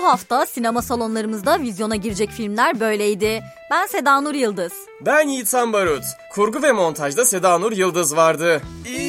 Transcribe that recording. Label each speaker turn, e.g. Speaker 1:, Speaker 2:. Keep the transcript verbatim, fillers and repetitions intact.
Speaker 1: Bu hafta sinema salonlarımızda vizyona girecek filmler böyleydi. Ben Seda Nur Yıldız.
Speaker 2: Ben Yiğit Barut. Kurgu ve montajda Seda Nur Yıldız vardı. İyi